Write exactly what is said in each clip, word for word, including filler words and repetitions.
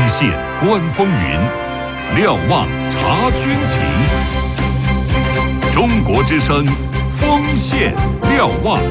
线观风云，瞭望察军情。中国之声，锋线瞭望。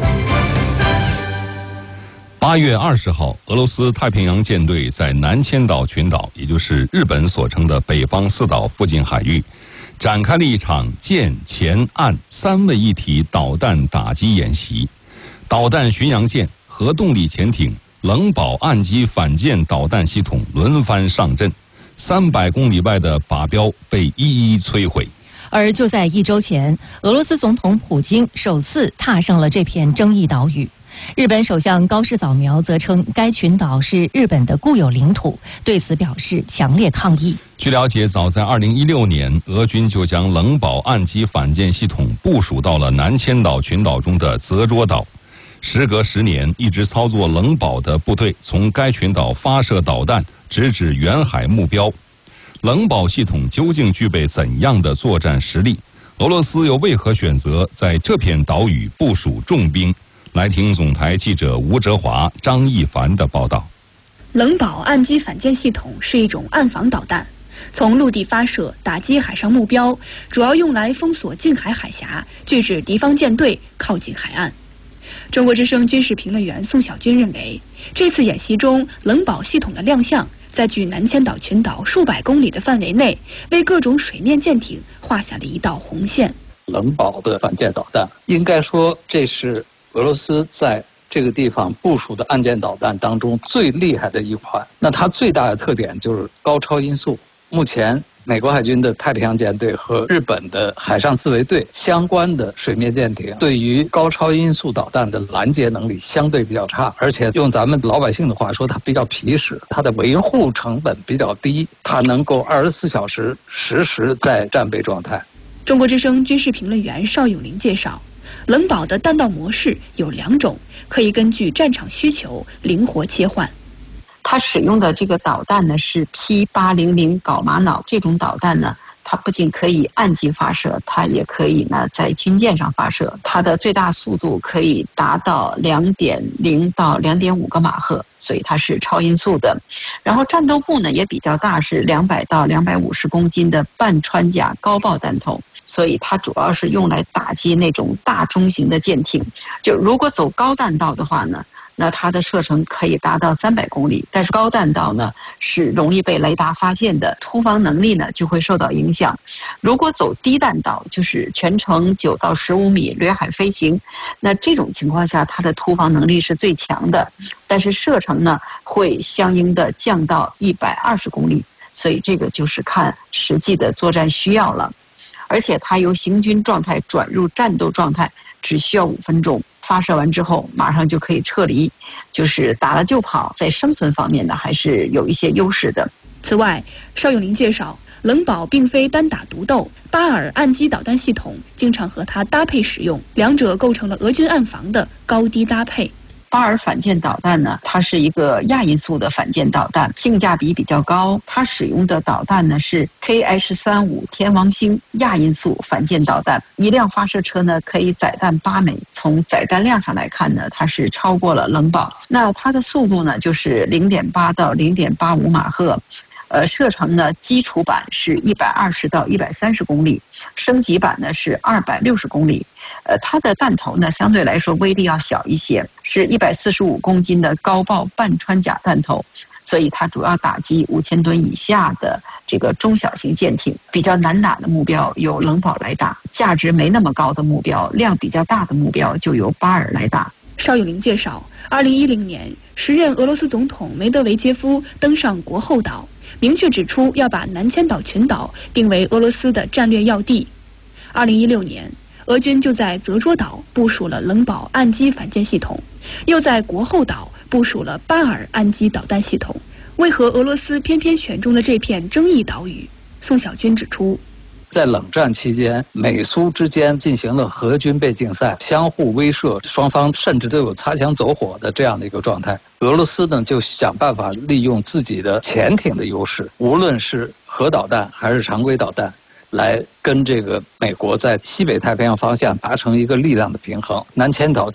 八月二十号，俄罗斯太平洋舰队在南千岛群岛，也就是日本所称的北方四岛附近海域，展开了一场舰、潜、岸三位一体导弹打击演习。导弹巡洋舰、核动力潜艇、冷堡岸基反舰导弹系统轮番上阵，三百公里外的靶标被一一摧毁。 而就在一周前，俄罗斯总统普京首次踏上了这片争议岛屿。日本首相高市早苗则称该群岛是日本的固有领土，对此表示强烈抗议。 据了解，早在二零一六年，俄军就将冷堡岸基反舰系统部署到了南千岛群岛中的泽捉岛。时隔十年，一直操作冷堡的部队从该群岛发射导弹，直指远海目标。冷堡系统究竟具备怎样的作战实力？俄罗斯又为何选择在这片岛屿部署重兵？来听总台记者吴哲华、张一凡的报道。 冷堡岸基反舰系统是一种岸防导弹，从陆地发射打击海上目标，主要用来封锁近海海峡，拒止敌方舰队靠近海岸。中国之声军事评论员宋小军认为，这次演习中冷堡系统的亮相，在距南千岛群岛数百公里的范围内，为各种水面舰艇画下了一道红线。 冷堡的反舰导弹，应该说这是俄罗斯在这个地方部署的岸舰导弹当中最厉害的一款。那它最大的特点就是高超音速。目前美国海军的太平洋舰队和日本的海上自卫队相关的水面舰艇对于高超音速导弹的拦截能力相对比较差，而且用咱们老百姓的话说，它比较皮实，它的维护成本比较低，它能够二十四小时实时在战备状态。 中国之声军事评论员邵永林介绍，冷堡的弹道模式有两种，可以根据战场需求灵活切换。 它使用的这个导弹呢是 P 八零零 镐玛瑙，这种导弹呢，它不仅可以岸基发射，它也可以呢在军舰上发射。它的最大速度可以达到 两点零 到 两点五 个马赫，所以它是超音速的。然后战斗部呢也比较大，是两百到两百五十公斤的半穿甲高爆弹头。所以它主要是用来打击那种大中型的舰艇。就如果走高弹道的话呢，那它的射程可以达到三百公里，但是高弹道呢是容易被雷达发现的，突防能力呢就会受到影响。如果走低弹道，就是全程九到十五米掠海飞行，那这种情况下它的突防能力是最强的，但是射程呢会相应的降到一百二十公里，所以这个就是看实际的作战需要了。而且它由行军状态转入战斗状态只需要五分钟，发射完之后马上就可以撤离，就是打了就跑，在生存方面呢还是有一些优势的。 此外，邵永林介绍，冷堡并非单打独斗，巴尔岸基导弹系统经常和它搭配使用，两者构成了俄军岸防的高低搭配。 巴尔反舰导弹呢，它是一个亚音速的反舰导弹，性价比比较高。它使用的导弹呢是 K H 三十五 天王星亚音速反舰导弹，一辆发射车呢可以载弹八枚。从载弹量上来看呢，它是超过了冷堡。那它的速度呢就是 零点八 到 零点八五 马赫。呃，射程呢，基础版是一百二十到一百三十公里，升级版呢是二百六十公里。呃，它的弹头呢相对来说威力要小一些，是一百四十五公斤的高爆半穿甲弹头，所以它主要打击五千吨以下的这个中小型舰艇。比较难打的目标由冷堡来打，价值没那么高的目标、量比较大的目标就由巴尔来打。 邵永林介绍，二零一零年，时任俄罗斯总统梅德韦杰夫登上国后岛，明确指出要把南千岛群岛定为俄罗斯的战略要地。二零一六年，俄军就在泽捉岛部署了冷堡岸基反舰系统，又在国后岛部署了巴尔岸基导弹系统。为何俄罗斯偏偏选中了这片争议岛屿？宋小军指出， 在冷战期间，美苏之间进行了核军备竞赛，相互威慑，双方甚至都有擦枪走火的这样的一个状态。俄罗斯呢，就想办法利用自己的潜艇的优势，无论是核导弹还是常规导弹，来跟这个美国在西北太平洋方向达成一个力量的平衡。南千岛